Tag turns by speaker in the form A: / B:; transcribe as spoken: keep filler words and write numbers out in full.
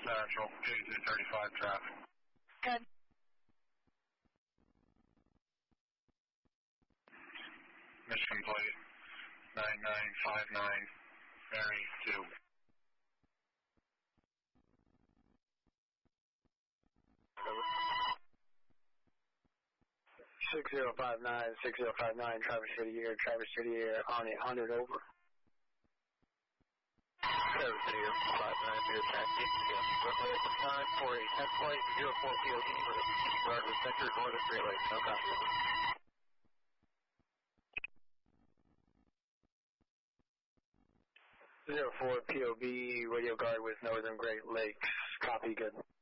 A: Central, J two thirty-five traffic.
B: Good.
A: Mission plate nine nine five nine, Mary two.
C: six zero five nine, six zero five nine, Traverse City Air, Traverse City Air, on eight hundred, over.
D: Traverse City Air, five nine, zero taxi, nine four eight, ten flight, zero four P O D, with a guard with Center, Northern Great Lakes, no copy.
C: zero four P O B, radio guard with Northern Great Lakes, copy, good.